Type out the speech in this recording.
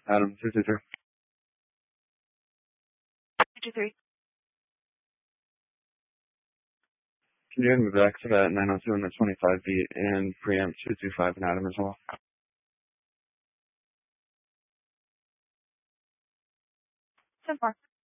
Adam, 223. 223. Can you move back to that 902 and the 25 beat and preempt 225 and Adam as well? 10-4.